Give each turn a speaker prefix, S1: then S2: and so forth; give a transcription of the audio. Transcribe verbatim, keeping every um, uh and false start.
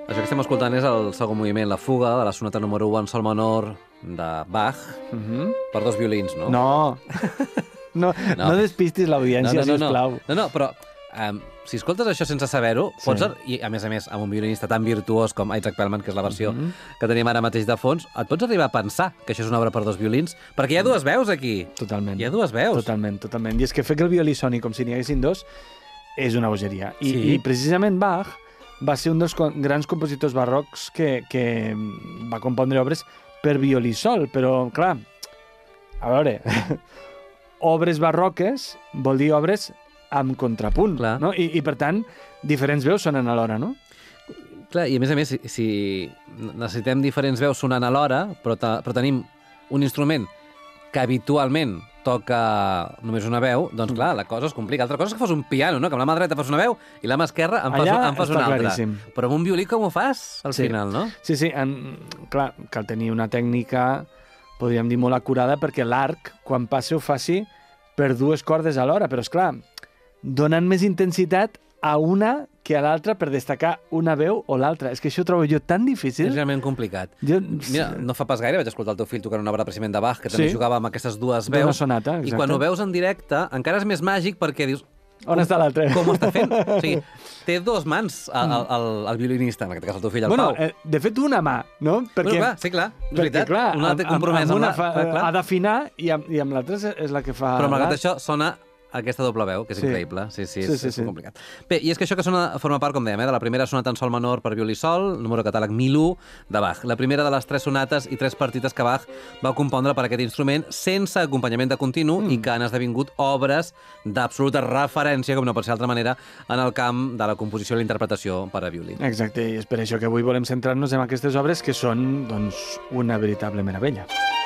S1: Això que estem escoltant és el segon moviment, la fuga de la sonata número u en sol menor de Bach, uh -huh. per dos violins, no?
S2: No, no, no. no despistis l'audiència,
S1: no, no, no,
S2: sisplau.
S1: No, no, no però um, si escoltes això sense saber-ho, sí. pots, i a més a més amb un violinista tan virtuós com Isaac Perlman, que és la versió uh -huh. que tenim ara mateix de fons, et pots arribar a pensar que això és una obra per dos violins, perquè hi ha dues veus aquí.
S2: Totalment.
S1: Hi ha dues veus.
S2: Totalment, totalment. I és que fer que el violí soni com si n'hi haguessin dos és una bogeria. I,
S1: sí.
S2: i precisament Bach va ser un dels grans compositors barrocs que, que va compondre obres per violí sol, però, clar, a veure, obres barroques vol dir obres amb contrapunt, clar. No? I, I, per tant, diferents veus sonen alhora, no?
S1: Clar, i a més a més, si, si necessitem diferents veus sonant alhora, però, ta, però tenim un instrument que habitualment toca només una veu, doncs clar, la cosa es complica. Altra cosa és que fas un piano, no? Que amb la mà dreta fas una veu i la mà esquerra en fas, en fas una altra.
S2: Claríssim.
S1: Però amb un violí com ho fas, al
S2: sí.
S1: final, no?
S2: Sí, sí, en, clar, cal tenir una tècnica, podríem dir, molt acurada, perquè l'arc, quan passi, ho faci per dues cordes alhora, però, és clar, donant més intensitat a una que a l'altra per destacar una veu o l'altra. És que això ho trobo jo tan difícil.
S1: És realment complicat.
S2: Jo...
S1: Mira, no fa pas gaire vaig escoltar el teu fill tocant una obra precisament de Bach, que també
S2: sí.
S1: jugava amb aquestes dues veus.
S2: D'una sonata, exacte.
S1: I quan ho veus en directe, encara és més màgic perquè dius...
S2: On com, està l'altre?
S1: Com ho està fent? O sigui, té dues mans el, el, el, el violinista, en aquest cas el teu fill, el
S2: bueno,
S1: Pau.
S2: Eh, de fet, una mà, no?
S1: Perquè, bueno, clar, sí, clar, és
S2: perquè,
S1: veritat.
S2: Clar,
S1: una té compromès amb, amb
S2: una
S1: la...
S2: fa,
S1: clar, clar.
S2: ha d'afinar i amb, i amb l'altra és, és la que fa...
S1: Però malgrat això sona aquesta doble veu, que és
S2: sí.
S1: increïble. Sí, sí,
S2: sí,
S1: és,
S2: sí,
S1: és
S2: sí.
S1: complicat. Bé, i és que això que sona forma part, com dèiem, eh, de la primera sonata en sol menor per violí sol, número catàleg mil u de Bach. La primera de les tres sonates i tres partites que Bach va compondre per aquest instrument sense acompanyament de continu mm. i que han esdevingut obres d'absoluta referència, com no pot ser d'altra manera, en el camp de la composició i la interpretació per a violí.
S2: Exacte, i és per això que avui volem centrar-nos en aquestes obres que són, doncs, una veritable meravella.